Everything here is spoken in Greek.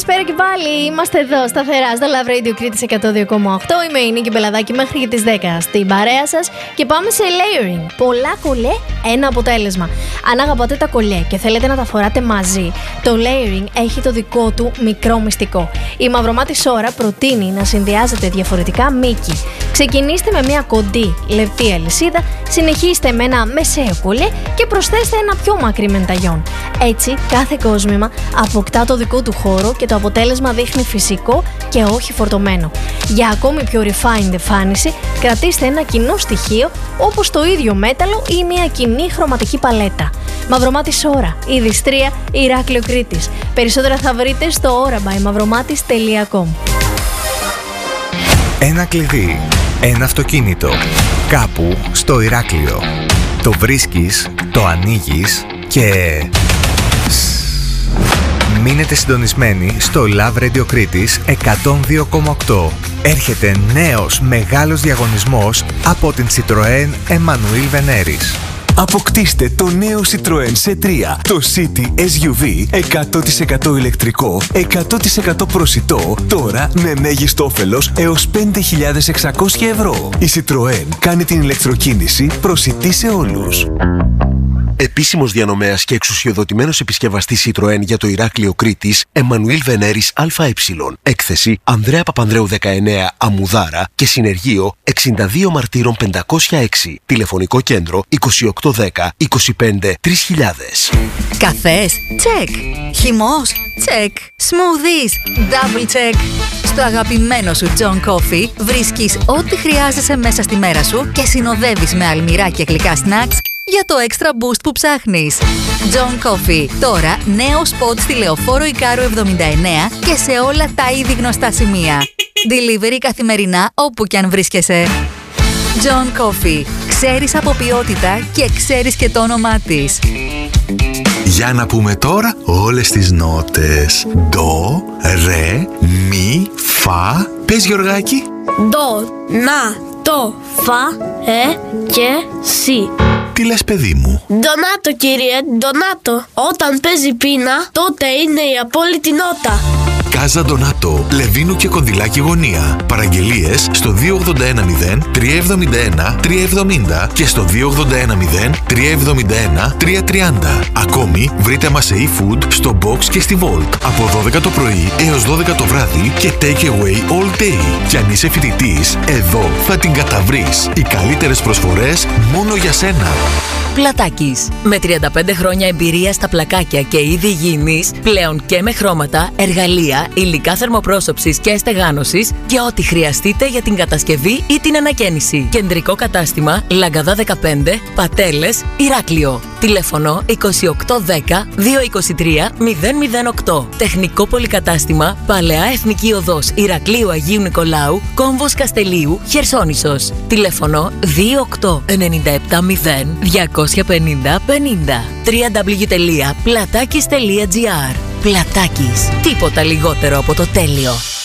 Καλησπέρα και πάλι. Είμαστε εδώ σταθερά στο Love Radio Κρήτης 102,8. Είμαι η Νίκη Μπελαδάκη μέχρι και τις 10 στην παρέα σας. Και πάμε σε layering. Πολλά κολλέ, ένα αποτέλεσμα. Αν αγαπάτε τα κολλέ και θέλετε να τα φοράτε μαζί, το layering έχει το δικό του μικρό μυστικό. Η Μαυρομάτη Σόρα προτείνει να συνδυάζετε διαφορετικά μήκη. Ξεκινήστε με μια κοντή λεπτή αλυσίδα, συνεχίστε με ένα μεσαίο κολλέ και προσθέστε ένα πιο μακρύ μενταγιόν. Έτσι, κάθε κόσμημα αποκτά το δικό του χώρο και το αποτέλεσμα δείχνει φυσικό και όχι φορτωμένο. Για ακόμη πιο refined εμφάνιση, κρατήστε ένα κοινό στοιχείο όπως το ίδιο μέταλλο ή μια κοινή χρωματική παλέτα. Μαυρομάτη Σόρα, η Διστρία, Ηράκλειο Κρήτης. Περισσότερα θα βρείτε στο orabyMavromatis.com. Ένα κλειδί, ένα αυτοκίνητο, κάπου στο Ηράκλειο. Το βρίσκεις, το ανοίγεις και... Μείνετε συντονισμένοι στο Love Radio Κρήτης 102,8. Έρχεται νέος μεγάλος διαγωνισμός από την Citroën Emmanuel Veneris. Αποκτήστε το νέο Citroën C3, το City SUV 100% ηλεκτρικό, 100% προσιτό, τώρα με μέγιστο όφελος έως 5.600 ευρώ. Η Citroën κάνει την ηλεκτροκίνηση προσιτή σε όλους. Επίσημος διανομέας και εξουσιοδοτημένος επισκευαστής Citroën για το Ηράκλειο Κρήτης, Emmanuel Veneris ΑΕ. Έκθεση Ανδρέα Παπανδρέου 19, Αμμουδάρα και συνεργείο 62 Μαρτύρων 506. Τηλεφωνικό κέντρο 2810 25 3000. Καφές, τσεκ. Χυμός, τσεκ. Smoothies, double check. Στο αγαπημένο σου John Coffee βρίσκεις ό,τι χρειάζεσαι μέσα στη μέρα σου και συνοδεύεις με αλμυρά και γλυκά snacks για το extra boost που ψάχνεις. John Coffee, τώρα νέο σποτ στη Λεωφόρο Ικάρου 79 και σε όλα τα ήδη γνωστά σημεία. Delivery καθημερινά όπου κι αν βρίσκεσαι. John Coffee, ξέρεις από ποιότητα και ξέρεις και το όνομά της. Για να πούμε τώρα όλες τις νότες. Ντο, ρε, μι, φα. Πες Γιωργάκη. Ντο, να, το, φα, και σι. Τι λες παιδί μου? Ντονάτο κύριε, ντονάτο. Όταν παίζει πείνα, τότε είναι η απόλυτη νότα. Κάζα Ντονάτο, Λεβίνου και Κονδυλάκη γωνία. Παραγγελίες στο 2810 371 370 και στο 2810 371 330. Ακόμη βρείτε μας σε e-food, στο Box και στη Volt από 12 το πρωί έως 12 το βράδυ και take away all day. Και αν είσαι φοιτητής, εδώ θα την καταβρεις. Οι καλύτερες προσφορές μόνο για σένα. Πλατάκης. Με 35 χρόνια εμπειρία στα πλακάκια και είδη υγιεινής, πλέον και με χρώματα, εργαλεία, υλικά θερμοπρόσωψης και στεγάνωσης και ό,τι χρειαστείτε για την κατασκευή ή την ανακαίνιση. Κεντρικό κατάστημα Λαγκαδά 15, Πατέλες, Ηράκλειο. Τηλέφωνο 2810 223 008. Τεχνικό πολυκατάστημα Παλαιά Εθνική Οδός Ηρακλείου Αγίου Νικολάου, Κόμβος Καστελίου, Χερσόνησος. Τηλέφωνο 28970 250 50. www.platakis.gr. Πλατάκης. Τίποτα λιγότερο από το τέλειο.